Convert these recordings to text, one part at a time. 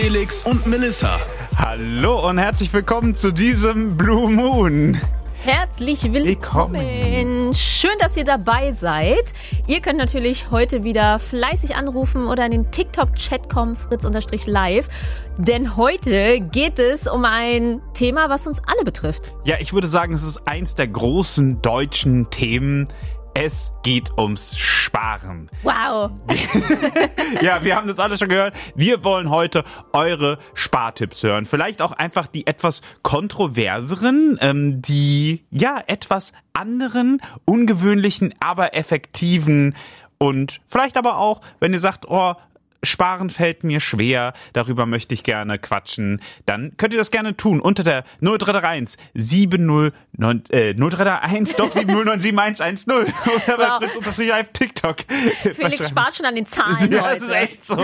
Felix und Melissa. Hallo und herzlich willkommen zu diesem Blue Moon. Herzlich willkommen. Schön, dass ihr dabei seid. Ihr könnt natürlich heute wieder fleißig anrufen oder in den TikTok-Chat kommen, fritz_live. Denn heute geht es um ein Thema, was uns alle betrifft. Ja, ich würde sagen, es ist eins der großen deutschen Themen. Es geht ums Sparen. Wow. Ja, wir haben das alle schon gehört. Wir wollen heute eure Spartipps hören. Vielleicht auch einfach die etwas kontroverseren, die ja etwas anderen, ungewöhnlichen, aber effektiven und vielleicht aber auch, wenn ihr sagt, Sparen fällt mir schwer, darüber möchte ich gerne quatschen, dann könnt ihr das gerne tun unter der 0331 7097110 oder bei fritz_live TikTok. Felix spart schon an den Zahlen ja, heute. Das ist echt so.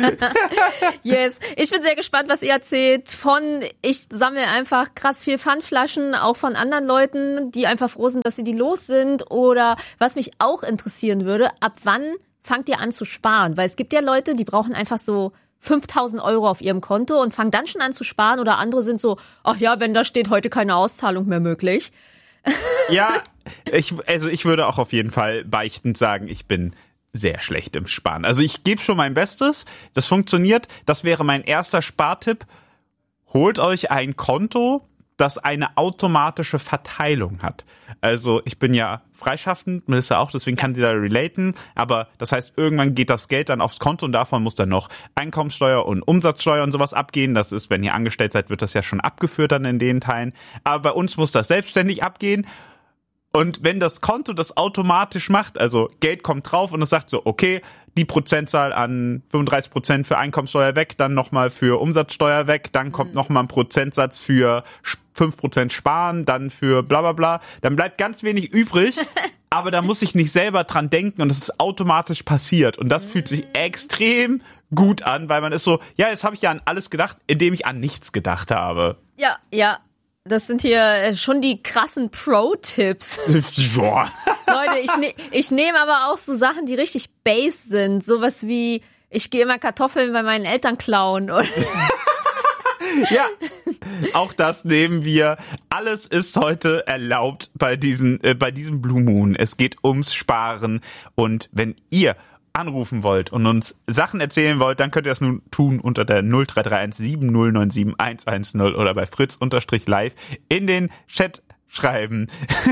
Yes. Ich bin sehr gespannt, was ihr erzählt ich sammle einfach krass viel Pfandflaschen, auch von anderen Leuten, die einfach froh sind, dass sie die los sind, oder was mich auch interessieren würde, ab wann fangt ihr an zu sparen? Weil es gibt ja Leute, die brauchen einfach so 5.000 Euro auf ihrem Konto und fangen dann schon an zu sparen, oder andere sind so, ach ja, wenn da steht, heute keine Auszahlung mehr möglich. Ja, ich würde auch auf jeden Fall beichtend sagen, ich bin sehr schlecht im Sparen. Also ich gebe schon mein Bestes, das funktioniert, das wäre mein erster Spartipp. Holt euch ein Konto, das eine automatische Verteilung hat. Also ich bin ja freischaffend, Melissa auch, deswegen kann sie da relaten, aber das heißt, irgendwann geht das Geld dann aufs Konto und davon muss dann noch Einkommensteuer und Umsatzsteuer und sowas abgehen. Das ist, wenn ihr angestellt seid, wird das ja schon abgeführt dann in den Teilen. Aber bei uns muss das selbstständig abgehen. Und wenn das Konto das automatisch macht, also Geld kommt drauf und es sagt so, okay, die Prozentzahl an 35% für Einkommensteuer weg, dann nochmal für Umsatzsteuer weg, dann kommt nochmal ein Prozentsatz für 5% sparen, dann für bla bla bla, dann bleibt ganz wenig übrig, aber da muss ich nicht selber dran denken und es ist automatisch passiert und das fühlt sich extrem gut an, weil man ist so, ja, jetzt habe ich ja an alles gedacht, indem ich an nichts gedacht habe. Ja. Das sind hier schon die krassen Pro-Tipps. Boah. Leute, ich nehme aber auch so Sachen, die richtig base sind. Sowas wie, ich gehe immer Kartoffeln bei meinen Eltern klauen. Ja, auch das nehmen wir. Alles ist heute erlaubt bei diesem Blue Moon. Es geht ums Sparen. Und wenn ihr anrufen wollt und uns Sachen erzählen wollt, dann könnt ihr das nun tun unter der 0331 7097110 oder bei fritz_live in den Chat schreiben.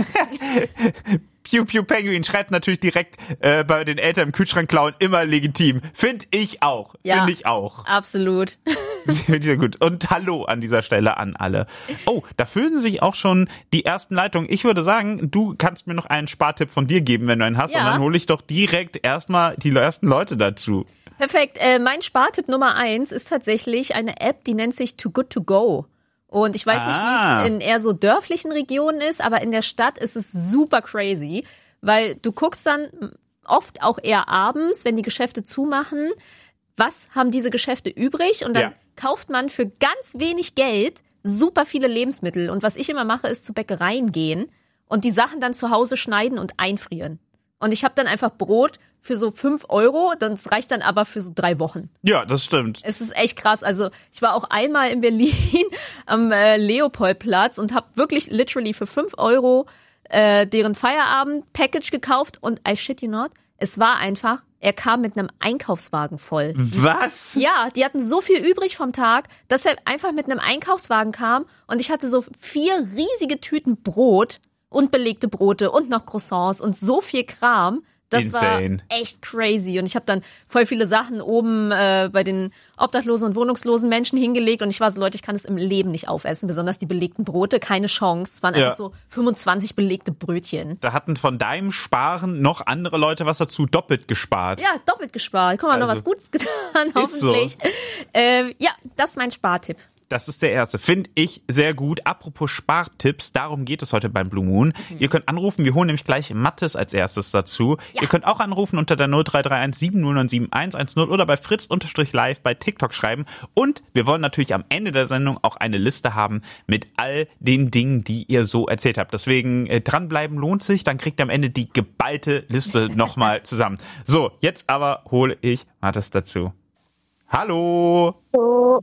Pew Pew Penguin schreibt natürlich direkt bei den Eltern im Kühlschrank klauen, immer legitim. Finde ich auch. Ja, Finde ich auch. Absolut. Sehr gut. Und hallo an dieser Stelle an alle. Oh, da füllen sich auch schon die ersten Leitungen. Ich würde sagen, du kannst mir noch einen Spartipp von dir geben, wenn du einen hast. Ja. Und dann hole ich doch direkt erstmal die ersten Leute dazu. Perfekt. Mein Spartipp Nummer 1 ist tatsächlich eine App, die nennt sich Too Good To Go. Und ich weiß nicht, wie es in eher so dörflichen Regionen ist, aber in der Stadt ist es super crazy, weil du guckst dann oft auch eher abends, wenn die Geschäfte zumachen, was haben diese Geschäfte übrig, und dann kauft man für ganz wenig Geld super viele Lebensmittel. Und was ich immer mache, ist zu Bäckereien gehen und die Sachen dann zu Hause schneiden und einfrieren. Und ich habe dann einfach Brot für so 5 Euro, das reicht dann aber für so 3 Wochen. Ja, das stimmt. Es ist echt krass. Also ich war auch einmal in Berlin am Leopoldplatz und habe wirklich literally für 5 Euro deren Feierabend-Package gekauft und I shit you not, es war einfach, er kam mit einem Einkaufswagen voll. Was? Ja, die hatten so viel übrig vom Tag, dass er einfach mit einem Einkaufswagen kam und ich hatte so 4 riesige Tüten Brot und belegte Brote und noch Croissants und so viel Kram. Das Insane. War echt crazy. Und ich habe dann voll viele Sachen oben bei den obdachlosen und wohnungslosen Menschen hingelegt. Und ich war so, Leute, ich kann es im Leben nicht aufessen. Besonders die belegten Brote, keine Chance. Es waren einfach so 25 belegte Brötchen. Da hatten von deinem Sparen noch andere Leute was dazu doppelt gespart. Ja, doppelt gespart. Guck mal, noch was Gutes getan, hoffentlich. So. Ja, das ist mein Spartipp. Das ist der erste. Finde ich sehr gut. Apropos Spartipps, darum geht es heute beim Blue Moon. Ihr könnt anrufen, wir holen nämlich gleich Mathis als erstes dazu. Ja. Ihr könnt auch anrufen unter der 0331 7097110 oder bei fritz_live bei TikTok schreiben. Und wir wollen natürlich am Ende der Sendung auch eine Liste haben mit all den Dingen, die ihr so erzählt habt. Deswegen dranbleiben lohnt sich, dann kriegt ihr am Ende die geballte Liste nochmal zusammen. So, jetzt aber hole ich Mathis dazu. Hallo.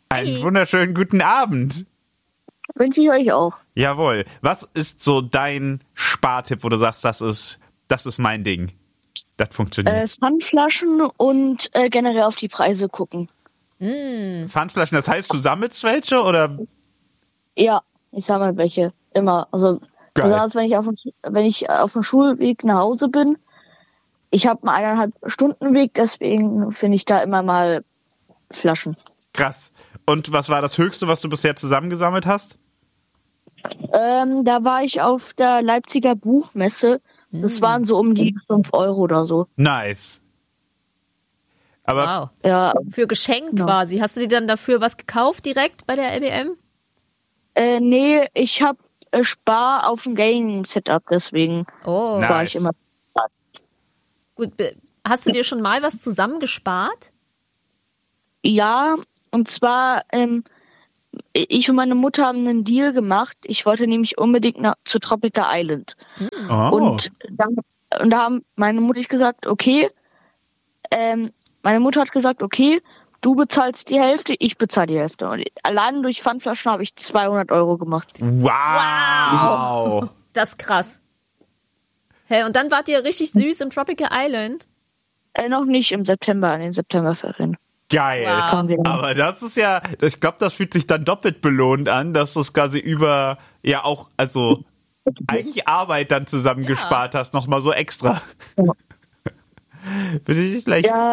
Einen wunderschönen guten Abend. Wünsche ich euch auch. Jawohl. Was ist so dein Spartipp, wo du sagst, das ist mein Ding? Das funktioniert. Pfandflaschen und generell auf die Preise gucken. Pfandflaschen, das heißt, du sammelst welche oder? Ja, ich sammle welche. Immer. Also Geil. besonders wenn ich auf dem Schulweg nach Hause bin. Ich habe einen 1,5 Stunden Weg, deswegen finde ich da immer mal Flaschen. Krass. Und was war das Höchste, was du bisher zusammengesammelt hast? Da war ich auf der Leipziger Buchmesse. Das waren so um die 5 Euro oder so. Nice. Aber Wow. Ja, Für Geschenk Genau. quasi. Hast du dir dann dafür was gekauft direkt bei der LBM? nee, ich habe Spar auf dem Gaming-Setup, deswegen Oh, Na. war Nice. ich immer. gut. Hast du dir schon mal was zusammengespart? Ja, und zwar, ich und meine Mutter haben einen Deal gemacht. Ich wollte nämlich unbedingt zu Tropical Island. Und da haben meine Mutter gesagt, okay, du bezahlst die Hälfte, ich bezahle die Hälfte. Und allein durch Pfandflaschen habe ich 200 Euro gemacht. Wow. Das ist krass. Hä, und dann wart ihr richtig süß im Tropical Island? Noch nicht im September, in den Septemberferien. Geil. Wow. Fahren wir dann. Aber das ist ja, ich glaube, das fühlt sich dann doppelt belohnt an, dass du es quasi über, ja auch, also eigentlich Arbeit dann zusammengespart hast, nochmal so extra. Ja. Finde ich nicht schlecht. Ja,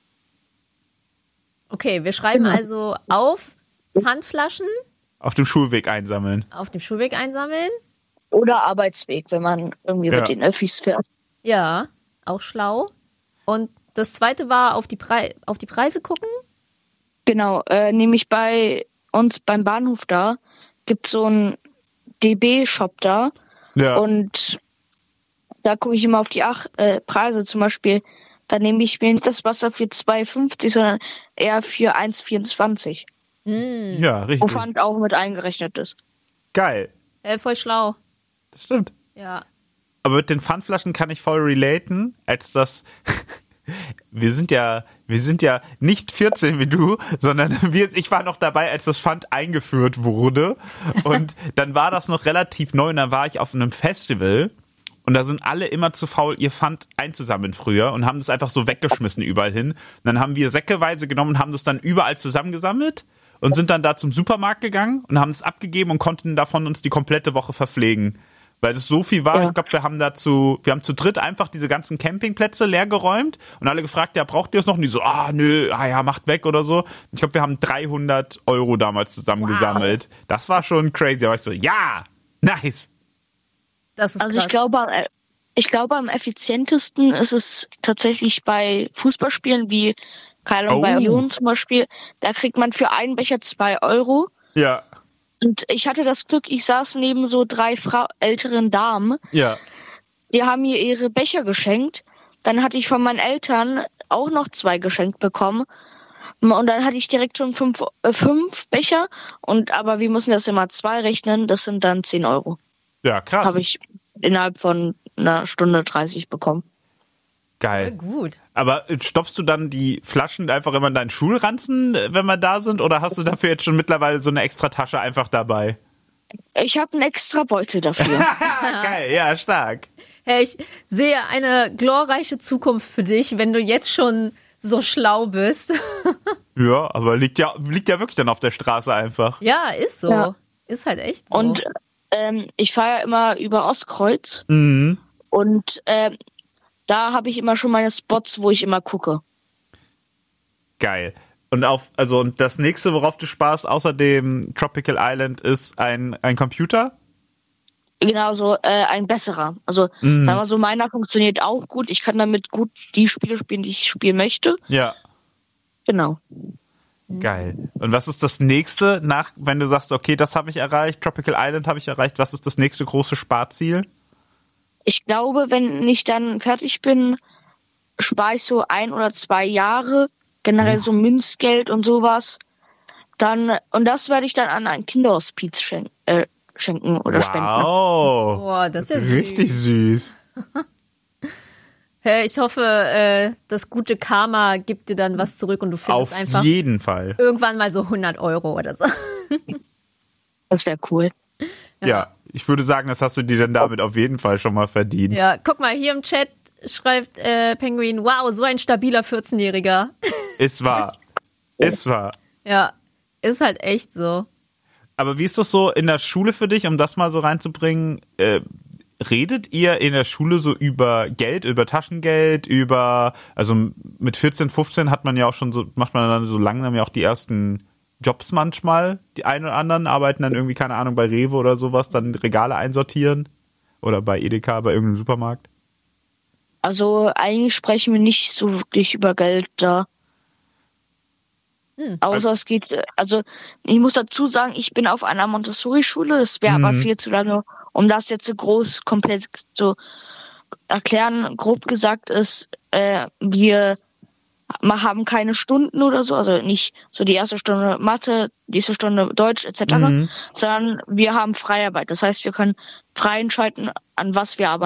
Okay, wir schreiben Genau. also auf Pfandflaschen Auf dem Schulweg einsammeln. auf dem Schulweg einsammeln. oder Arbeitsweg, wenn man irgendwie Ja. mit den Öffis fährt. Ja, auch schlau. Und das zweite war auf die Preise gucken. Genau, nämlich bei uns beim Bahnhof da gibt es so einen DB-Shop da. Ja. Und da gucke ich immer auf die Preise. Zum Beispiel, da nehme ich mir nicht das Wasser für 2,50, sondern eher für 1,24. Ja, Wo richtig. Pfand auch mit eingerechnet ist. Geil. Voll schlau. Das stimmt. Ja. Aber mit den Pfandflaschen kann ich voll relaten, als das. Wir sind ja nicht 14 wie du, sondern ich war noch dabei, als das Pfand eingeführt wurde. Und dann war das noch relativ neu und dann war ich auf einem Festival und da sind alle immer zu faul, ihr Pfand einzusammeln früher und haben das einfach so weggeschmissen überall hin. Und dann haben wir säckeweise genommen und haben das dann überall zusammengesammelt und sind dann da zum Supermarkt gegangen und haben es abgegeben und konnten davon uns die komplette Woche verpflegen. Weil es so viel war, Ja. ich glaube, wir haben zu dritt einfach diese ganzen Campingplätze leer geräumt und alle gefragt, ja, braucht ihr es noch? Und die so, macht weg oder so. Und ich glaube, wir haben 300 Euro damals zusammengesammelt. Das war schon crazy. Aber ich so, ja, nice. Das ist Also krass. ich glaube, am effizientesten ist es tatsächlich bei Fußballspielen wie keine Ahnung, bei Union zum Beispiel. Da kriegt man für einen Becher 2 Euro. Ja, Und ich hatte das Glück, ich saß neben so 3 älteren Damen. ja. Die haben mir ihre Becher geschenkt. Dann hatte ich von meinen Eltern auch noch 2 geschenkt bekommen. Und dann hatte ich direkt schon 5 Becher. Aber wir müssen das immer 2 rechnen. Das sind dann 10 Euro. Ja, krass. Habe ich innerhalb von einer Stunde 30 bekommen. Voll Geil. gut. Aber stopfst du dann die Flaschen einfach immer in deinen Schulranzen, wenn wir da sind? Oder hast du dafür jetzt schon mittlerweile so eine extra Tasche einfach dabei? Ich habe einen extra Beutel dafür. Geil, ja, stark. Hey, ich sehe eine glorreiche Zukunft für dich, wenn du jetzt schon so schlau bist. Ja, aber liegt ja wirklich dann auf der Straße einfach. Ja, ist so. Ja. Ist halt echt so. Und ich fahre ja immer über Ostkreuz. Mhm. Und da habe ich immer schon meine Spots, wo ich immer gucke. Geil. Und und das nächste, worauf du sparst, außer dem Tropical Island, ist ein Computer? Genau, so ein besserer. Also sagen wir so, meiner funktioniert auch gut. Ich kann damit gut die Spiele spielen, die ich spielen möchte. Ja. Genau. Geil. Und was ist das nächste, wenn du sagst, okay, das habe ich erreicht, Tropical Island habe ich erreicht, was ist das nächste große Sparziel? Ich glaube, wenn ich dann fertig bin, spare ich so 1 oder 2 Jahre, generell so Münzgeld und sowas. Und das werde ich dann an ein Kinderhospiz schenken oder spenden. Wow. Boah, das ist ja süß. Richtig süß. Ich hoffe, das gute Karma gibt dir dann was zurück und du findest einfach auf jeden Fall irgendwann mal so 100 Euro oder so. Das wäre cool. Ja, ich würde sagen, das hast du dir dann damit auf jeden Fall schon mal verdient. Ja, guck mal, hier im Chat schreibt Penguin, wow, so ein stabiler 14-Jähriger. Ist wahr. Ist wahr. Ja, ist halt echt so. Aber wie ist das so in der Schule für dich, um das mal so reinzubringen? Redet ihr in der Schule so über Geld, über Taschengeld, also mit 14, 15 hat man ja auch schon so, macht man dann so langsam ja auch die ersten Jobs manchmal. Die einen oder anderen arbeiten dann irgendwie, keine Ahnung, bei Rewe oder sowas, dann Regale einsortieren. Oder bei Edeka, bei irgendeinem Supermarkt. Also eigentlich sprechen wir nicht so wirklich über Geld da. Außer es geht, also ich muss dazu sagen, ich bin auf einer Montessori-Schule, es wäre aber viel zu lange, um das jetzt so groß, komplett zu erklären. Grob gesagt ist, wir haben keine Stunden oder so, also nicht so die erste Stunde Mathe, die erste Stunde Deutsch etc., sondern wir haben Freiarbeit. Das heißt, wir können frei entscheiden, an was wir arbeiten.